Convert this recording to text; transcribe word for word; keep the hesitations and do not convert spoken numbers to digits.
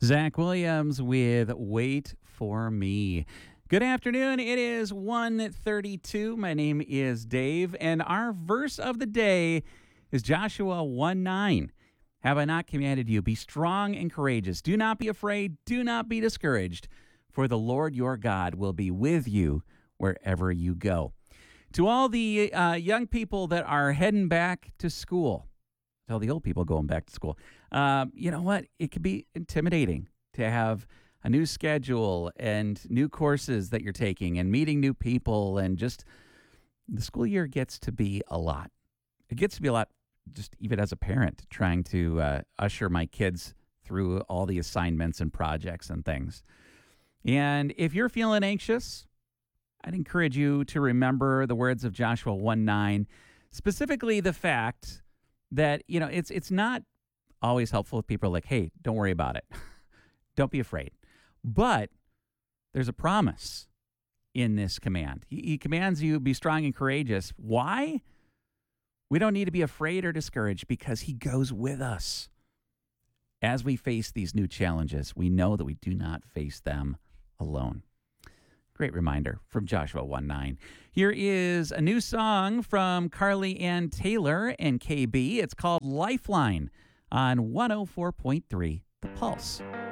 Zach Williams with Wait for Me. Good afternoon. It is one thirty-two. My name is Dave, and our verse of the day is Joshua one nine. Have I not commanded you? Be strong and courageous. Do not be afraid. Do not be discouraged, for the Lord your God will be with you wherever you go. To all the uh, young people that are heading back to school, tell the old people going back to school, um, you know what? It can be intimidating to have a new schedule and new courses that you're taking and meeting new people, and just the school year gets to be a lot. It gets to be a lot just even as a parent trying to uh, usher my kids through all the assignments and projects and things. And if you're feeling anxious, I'd encourage you to remember the words of Joshua one nine, specifically the fact that, you know, it's it's not always helpful if people are like, hey, don't worry about it. Don't be afraid. But there's a promise in this command. He, he commands you be strong and courageous. Why? We don't need to be afraid or discouraged because he goes with us. As we face these new challenges, we know that we do not face them alone. Great reminder from Joshua one nine. Here is a new song from Carly Ann Taylor and K B. It's called Lifeline on one oh four point three The Pulse.